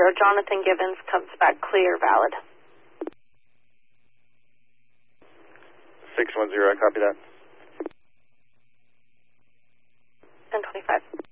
Jonathan Gibbons comes back clear, valid. 610, I copy that. 1025.